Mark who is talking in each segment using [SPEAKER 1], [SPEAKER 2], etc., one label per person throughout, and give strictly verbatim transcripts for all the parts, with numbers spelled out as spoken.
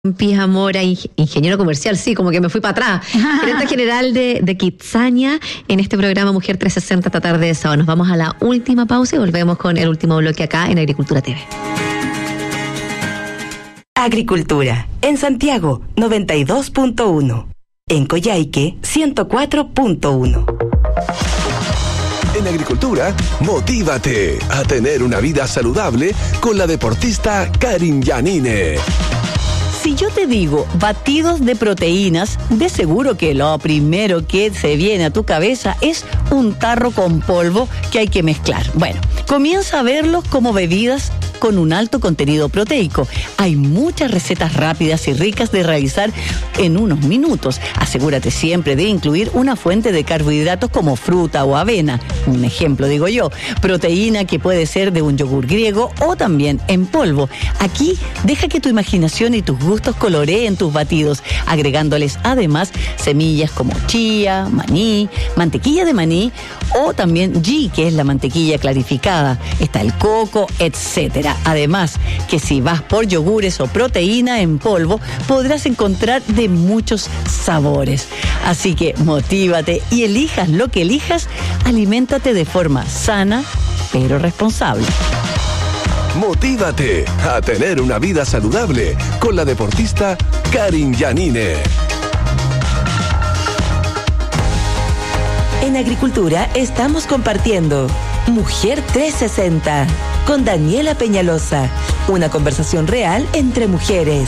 [SPEAKER 1] Pía Mora, ingeniero comercial, sí, como que me fui para atrás. Gerente general de, de Kitsania en este programa Mujer trescientos sesenta esta tarde de sábado. Nos vamos a la última pausa y volvemos con el último bloque acá en Agricultura T V.
[SPEAKER 2] Agricultura, en Santiago, noventa y dos punto uno. En Coyhaique, ciento cuatro punto uno.
[SPEAKER 3] En Agricultura, motívate a tener una vida saludable con la deportista Karin Yanine.
[SPEAKER 4] Si yo te digo batidos de proteínas, de seguro que lo primero que se viene a tu cabeza es un tarro con polvo que hay que mezclar. Bueno, comienza a verlos como bebidas con un alto contenido proteico. Hay muchas recetas rápidas y ricas de realizar en unos minutos. Asegúrate siempre de incluir una fuente de carbohidratos como fruta o avena. Un ejemplo, digo yo, proteína que puede ser de un yogur griego o también en polvo. Aquí, deja que tu imaginación y tus gustos coloreen tus batidos, agregándoles además semillas como chía, maní, mantequilla de maní o también ghee, que es la mantequilla clarificada. Está el coco, etcétera. Además, que si vas por yogures o proteína en polvo, podrás encontrar de muchos sabores. Así que motívate y elijas lo que elijas, aliméntate de forma sana, pero responsable.
[SPEAKER 3] Motívate a tener una vida saludable con la deportista Karin Yanine.
[SPEAKER 2] En Agricultura estamos compartiendo Mujer trescientos sesenta con Daniela Peñalosa, una conversación real entre mujeres.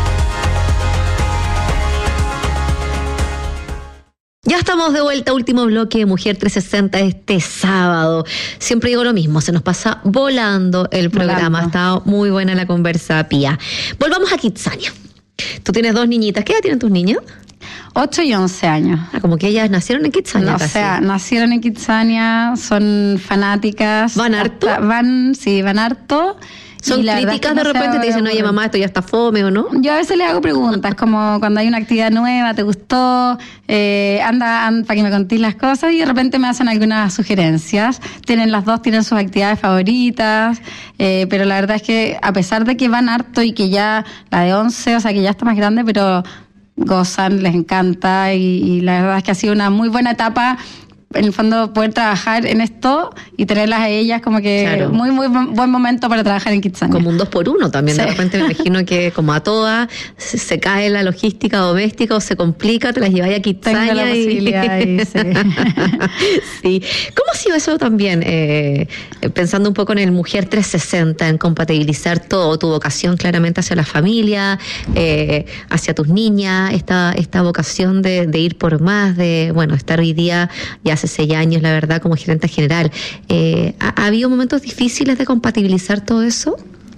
[SPEAKER 1] Ya estamos de vuelta, último bloque de Mujer trescientos sesenta este sábado. Siempre digo lo mismo, se nos pasa volando el programa. Ha estado muy buena la conversa, Pía. Volvamos a Kitsania. Tú tienes dos niñitas. ¿Qué edad tienen tus niños?
[SPEAKER 5] ocho y once años.
[SPEAKER 1] Ah, como que ellas nacieron en Kitsania.
[SPEAKER 5] No, o sea, nacieron en Kitsania, son fanáticas.
[SPEAKER 1] ¿Van harto?
[SPEAKER 5] Hasta, van, sí, van harto.
[SPEAKER 1] ¿Son críticas de repente? Te dicen, oye mamá, esto ya está fome o no.
[SPEAKER 5] Yo a veces les hago preguntas, como cuando hay una actividad nueva, ¿te gustó? Eh, anda, anda para que me contéis las cosas, y de repente me hacen algunas sugerencias. Tienen las dos, tienen sus actividades favoritas, eh, pero la verdad es que a pesar de que van harto y que ya la de once, o sea que ya está más grande, pero gozan, les encanta, y, y la verdad es que ha sido una muy buena etapa. En el fondo, poder trabajar en esto y tenerlas a ellas como que claro. muy, muy buen momento para trabajar en Kitsania.
[SPEAKER 1] Como un dos por uno también. Sí. De repente me imagino que como a todas se, se cae la logística doméstica o se complica, te las lleváis a Kitsania.
[SPEAKER 5] Tengo la
[SPEAKER 1] y...
[SPEAKER 5] posibilidad ahí, sí.
[SPEAKER 1] Sí. ¿Cómo ha sido eso también? Eh, pensando un poco en el Mujer trescientos sesenta, en compatibilizar todo, tu vocación claramente hacia la familia, eh, hacia tus niñas, esta, esta vocación de, de ir por más, de, bueno, estar hoy día ya hace seis años, la verdad, como gerente general. Eh, ¿ha, ¿Ha habido momentos difíciles de compatibilizar todo eso?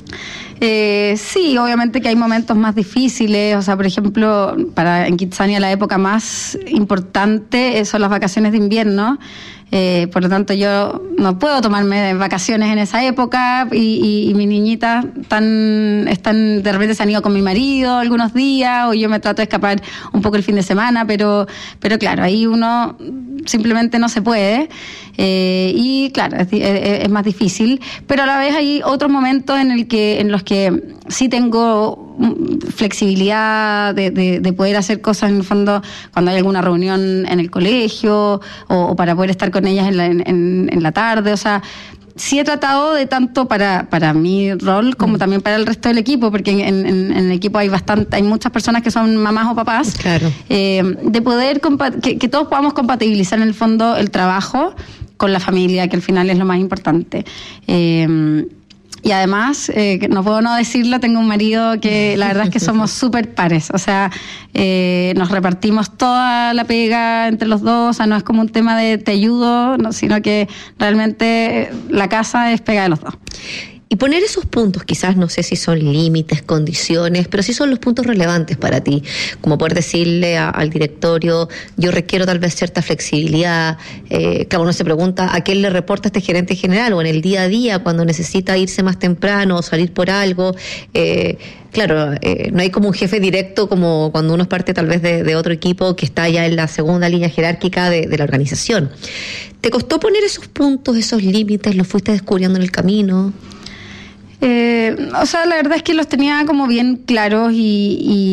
[SPEAKER 5] Eh, sí, obviamente que hay momentos más difíciles. O sea, por ejemplo, para en Kitsania la época más importante son las vacaciones de invierno. Eh, por lo tanto, yo no puedo tomarme vacaciones en esa época, y, y, y mis niñitas están, están, de repente se han ido con mi marido algunos días, o yo me trato de escapar un poco el fin de semana, pero, pero claro, ahí uno simplemente no se puede, eh, y claro, es, es, es más difícil, pero a la vez hay otros momentos en, el que, en los que sí tengo flexibilidad de, de, de poder hacer cosas en el fondo cuando hay alguna reunión en el colegio, o, o para poder estar con ellas en la, en, en la tarde. O sea, sí he tratado de tanto para, para mi rol como también para el resto del equipo, porque en, en, en el equipo hay bastante, hay muchas personas que son mamás o papás,
[SPEAKER 1] claro.
[SPEAKER 5] eh, de poder compa- que, que todos podamos compatibilizar en el fondo el trabajo con la familia, que al final es lo más importante. Eh, Y además, eh, no puedo no decirlo, tengo un marido que la verdad es que somos súper pares. O sea, eh, nos repartimos toda la pega entre los dos. O sea, no es como un tema de te ayudo, no, sino que realmente la casa es pega de los dos.
[SPEAKER 1] Y poner esos puntos, quizás no sé si son límites, condiciones, pero sí son los puntos relevantes para ti, como poder decirle a, al directorio, yo requiero tal vez cierta flexibilidad. Eh, claro, uno se pregunta a quién le reporta este gerente general, o en el día a día cuando necesita irse más temprano o salir por algo. Eh, claro, eh, no hay como un jefe directo como cuando uno es parte tal vez de, de otro equipo que está ya en la segunda línea jerárquica de, de la organización. ¿Te costó poner esos puntos, esos límites? ¿Los fuiste descubriendo en el camino?
[SPEAKER 5] Eh, o sea, la verdad es que los tenía como bien claros y, y